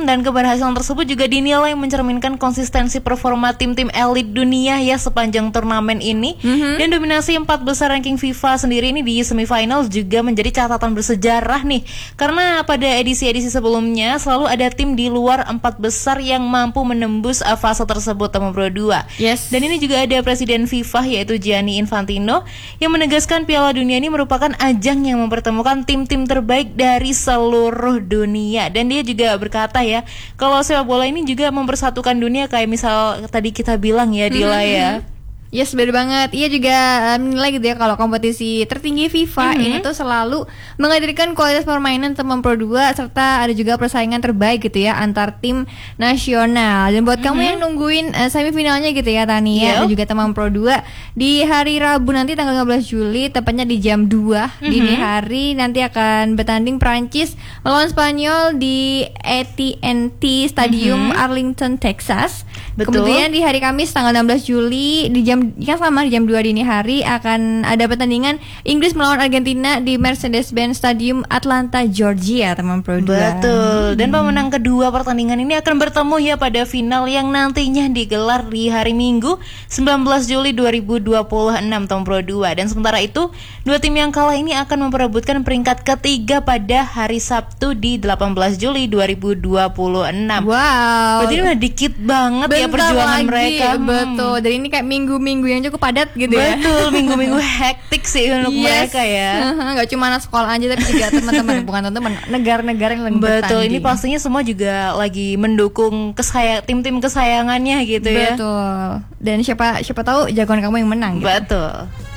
dan keberhasilan tersebut juga dinilai mencerminkan konsistensi performa tim-tim elit dunia ya sepanjang turnamen ini. Dan dominasi 4 besar ranking FIFA sendiri ini di semifinal juga menjadi catatan bersejarah nih, karena pada edisi-edisi sebelumnya selalu ada tim di luar 4 besar yang mampu menembus fase tersebut, Teman Bro 2. Yes. Dan ini juga ada Presiden FIFA yaitu Gianni Infantino yang menegaskan Piala Dunia ini merupakan ajang yang mempertemukan tim-tim terbaik dari seluruh dunia. Dan dia juga berkata ya, kalau sepak bola ini juga mempersatukan dunia, kayak misal tadi kita bilang ya Dila ya. Yes, benar banget. Ia juga menilai gitu ya kalau kompetisi tertinggi FIFA ini tuh selalu menghadirkan kualitas permainan teman Pro 2 serta ada juga persaingan terbaik gitu ya antar tim nasional. Dan buat kamu yang nungguin semifinalnya gitu ya Tania dan juga teman Pro 2 di hari Rabu nanti tanggal 15 Juli tepatnya di jam 2 dini hari nanti akan bertanding Prancis melawan Spanyol di AT&T Stadium Arlington, Texas. Betul. Kemudian di hari Kamis tanggal 16 Juli di jam 2 dini hari akan ada pertandingan Inggris melawan Argentina di Mercedes-Benz Stadium Atlanta, Georgia, teman Pro 2. Betul. Dan pemenang kedua pertandingan ini akan bertemu ya pada final yang nantinya digelar di hari Minggu 19 Juli 2026, teman Pro 2. Dan sementara itu, dua tim yang kalah ini akan memperebutkan peringkat ketiga pada hari Sabtu di 18 Juli 2026. Wow. Berarti udah dikit banget ya perjuangan lagi, mereka. Betul. Dan ini kayak minggu-minggu yang cukup padat gitu ya. Betul, minggu-minggu hektik sih untuk mereka ya. Gak cuma anak sekolah aja tapi juga teman-teman, bukan teman-teman, negara-negara yang lagi bertanding. Betul, ini pastinya semua juga lagi mendukung tim-tim kesayangannya gitu ya. Betul. Dan siapa tahu jagoan kamu yang menang gitu. Betul.